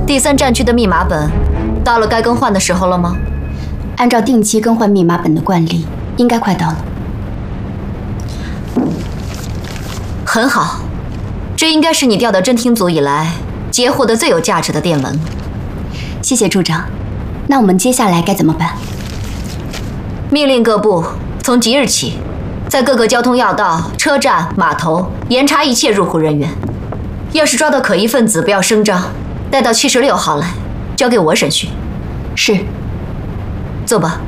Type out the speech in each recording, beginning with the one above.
第3战区的密码本到了该更换的时候了吗？ 按照定期更换密码本的惯例，应该快到了。 很好，这应该是你调到侦听组以来截获的最有价值的电文。 谢谢处长。那我们接下来该怎么办？ 命令各部从即日起，在各个交通要道、车站、码头严查一切入户人员。要是抓到可疑分子，不要声张，带到76号来，交给我审讯。 是。 坐吧。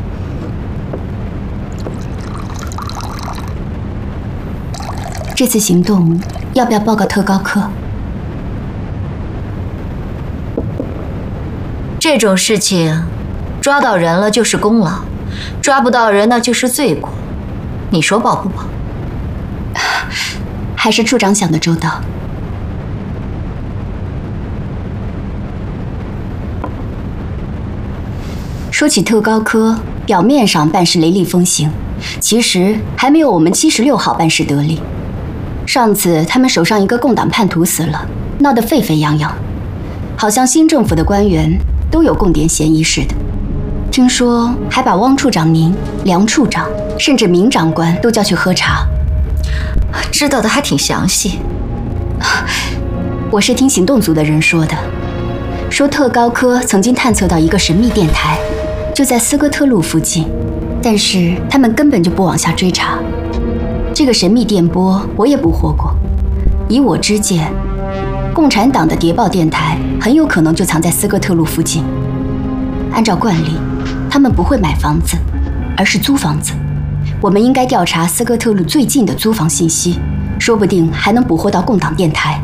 这次行动要不要报告特高科？ 这种事情，抓到人了就是功劳，抓不到人那就是罪过。你说报不报？ 还是处长想的周到。说起特高科，表面上办事雷厉风行，其实还没有我们76号办事得力。上次他们手上一个共党叛徒死了，闹得沸沸扬扬，好像新政府的官员都有共点嫌疑似的。听说还把汪处长您、梁处长，甚至明长官都叫去喝茶。 知道的还挺详细。 我是听行动组的人说的，说特高科曾经探测到一个神秘电台，就在斯科特路附近，但是他们根本就不往下追查。这个神秘电波我也捕获过，以我之见，共产党的谍报电台很有可能就藏在斯科特路附近。按照惯例，他们不会买房子，而是租房子。我们应该调查斯科特路最近的租房信息，说不定还能捕获到共党电台。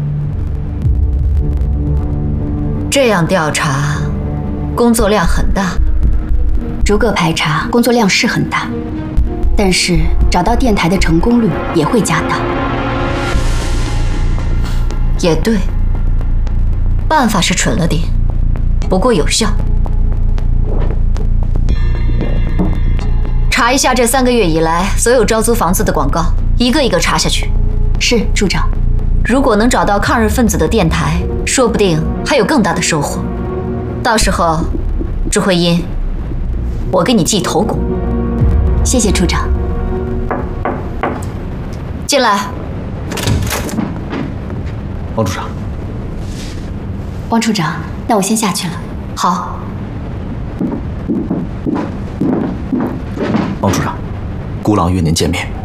这样调查，工作量很大。 逐个排查，工作量是很大，但是找到电台的成功率也会加大。 也对，办法是蠢了点，不过有效。查一下这3个月以来所有招租房子的广告，一个一个查下去。 是，处长。 如果能找到抗日分子的电台，说不定还有更大的收获。到时候，朱慧英，我给你记头功。 谢谢处长。 进来。 汪处长。 汪处长，那我先下去了。 好。 汪处长，孤狼约您见面。